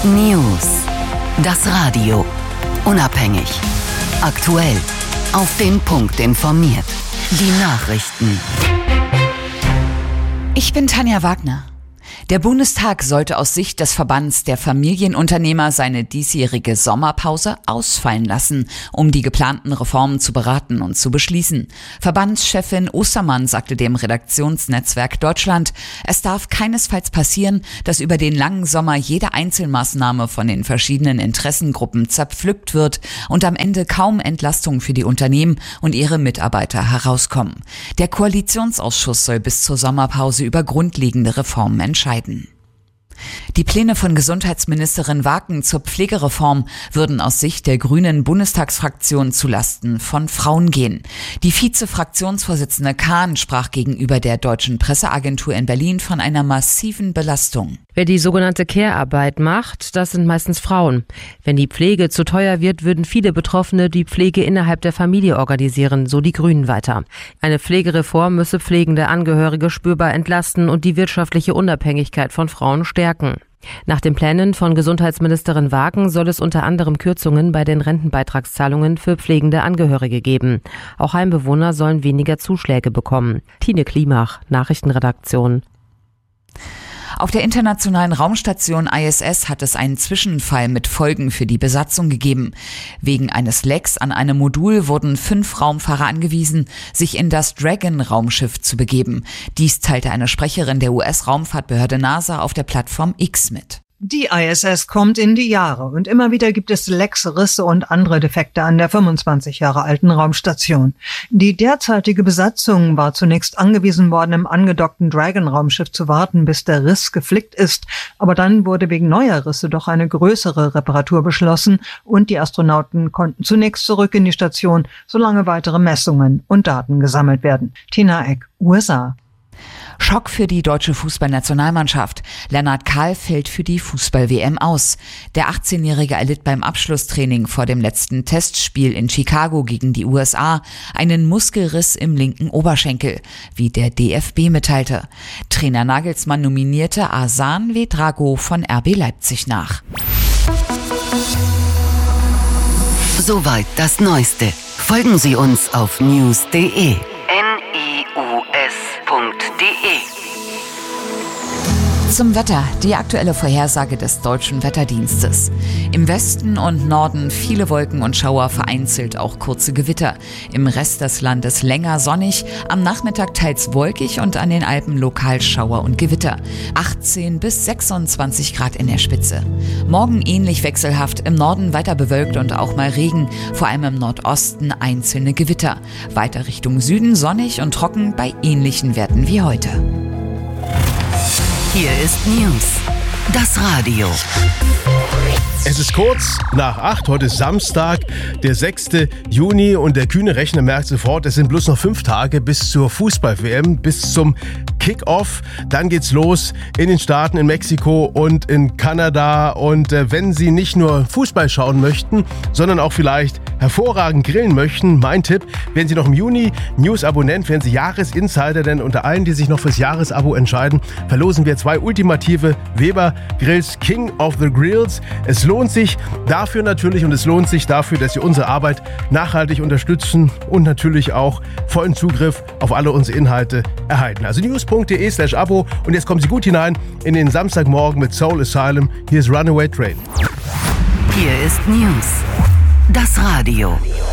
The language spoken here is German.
News. Das Radio. Unabhängig. Aktuell. Auf den Punkt informiert. Die Nachrichten. Ich bin Tanja Wagner. Der Bundestag sollte aus Sicht des Verbands der Familienunternehmer seine diesjährige Sommerpause ausfallen lassen, um die geplanten Reformen zu beraten und zu beschließen. Verbandschefin Ostermann sagte dem Redaktionsnetzwerk Deutschland, es darf keinesfalls passieren, dass über den langen Sommer jede Einzelmaßnahme von den verschiedenen Interessengruppen zerpflückt wird und am Ende kaum Entlastung für die Unternehmen und ihre Mitarbeiter herauskommen. Der Koalitionsausschuss soll bis zur Sommerpause über grundlegende Reformen entscheiden. Die Pläne von Gesundheitsministerin Waken zur Pflegereform würden aus Sicht der Grünen Bundestagsfraktion zulasten von Frauen gehen. Die Vize-Fraktionsvorsitzende Kahn sprach gegenüber der Deutschen Presseagentur in Berlin von einer massiven Belastung. Wer die sogenannte Care-Arbeit macht, das sind meistens Frauen. Wenn die Pflege zu teuer wird, würden viele Betroffene die Pflege innerhalb der Familie organisieren, so die Grünen weiter. Eine Pflegereform müsse pflegende Angehörige spürbar entlasten und die wirtschaftliche Unabhängigkeit von Frauen stärken. Nach den Plänen von Gesundheitsministerin Waken soll es unter anderem Kürzungen bei den Rentenbeitragszahlungen für pflegende Angehörige geben. Auch Heimbewohner sollen weniger Zuschläge bekommen. Tine Klimach, Nachrichtenredaktion. Auf der internationalen Raumstation ISS hat es einen Zwischenfall mit Folgen für die Besatzung gegeben. Wegen eines Lecks an einem Modul wurden 5 Raumfahrer angewiesen, sich in das Dragon-Raumschiff zu begeben. Dies teilte eine Sprecherin der US-Raumfahrtbehörde NASA auf der Plattform X mit. Die ISS kommt in die Jahre und immer wieder gibt es Lecks, Risse und andere Defekte an der 25 Jahre alten Raumstation. Die derzeitige Besatzung war zunächst angewiesen worden, im angedockten Dragon-Raumschiff zu warten, bis der Riss geflickt ist. Aber dann wurde wegen neuer Risse doch eine größere Reparatur beschlossen und die Astronauten konnten zunächst zurück in die Station, solange weitere Messungen und Daten gesammelt werden. Tina Eck, USA. Schock für die deutsche Fußballnationalmannschaft. Lennart Kahl fällt für die Fußball-WM aus. Der 18-Jährige erlitt beim Abschlusstraining vor dem letzten Testspiel in Chicago gegen die USA einen Muskelriss im linken Oberschenkel, wie der DFB mitteilte. Trainer Nagelsmann nominierte Arslan Ouedraogo von RB Leipzig nach. Soweit das Neueste. Folgen Sie uns auf news.de. Zum Wetter, die aktuelle Vorhersage des Deutschen Wetterdienstes. Im Westen und Norden viele Wolken und Schauer, vereinzelt auch kurze Gewitter. Im Rest des Landes länger sonnig, am Nachmittag teils wolkig und an den Alpen lokal Schauer und Gewitter. 18 bis 26 Grad in der Spitze. Morgen ähnlich wechselhaft, im Norden weiter bewölkt und auch mal Regen, vor allem im Nordosten einzelne Gewitter. Weiter Richtung Süden sonnig und trocken bei ähnlichen Werten wie heute. Hier ist News. Das Radio. Es ist kurz nach 8, heute ist Samstag, der 6. Juni und der kühne Rechner merkt sofort, es sind bloß noch 5 Tage bis zur Fußball-WM, bis zum Kick-Off. Dann geht's los in den Staaten, in Mexiko und in Kanada. Und wenn Sie nicht nur Fußball schauen möchten, sondern auch vielleicht hervorragend grillen möchten, mein Tipp, werden Sie noch im Juni News-Abonnent, werden Sie Jahresinsider, denn unter allen, die sich noch fürs Jahresabo entscheiden, verlosen wir 2 ultimative Weber Grills King of the Grills. Es lohnt sich dafür natürlich und es lohnt sich dafür, dass Sie unsere Arbeit nachhaltig unterstützen und natürlich auch vollen Zugriff auf alle unsere Inhalte erhalten. Also news.de/Abo und jetzt kommen Sie gut hinein in den Samstagmorgen mit Soul Asylum. Hier ist Runaway Train. Hier ist News. Das Radio.